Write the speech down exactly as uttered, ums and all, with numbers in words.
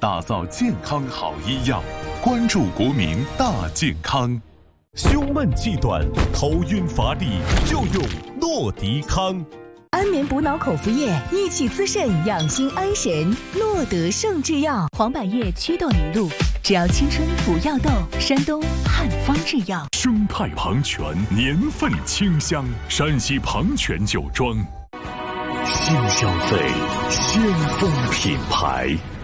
打造健康好医药，关注国民大健康。 胸闷气短、头晕乏力，就用诺迪康。 安眠补脑口服液，益气滋肾，养心安神。诺德胜制药，黄百叶祛痘凝露，只要青春补药痘。山东汉方制药。 生态庞泉，年份清香，山西庞泉酒庄。新消费，先锋品牌。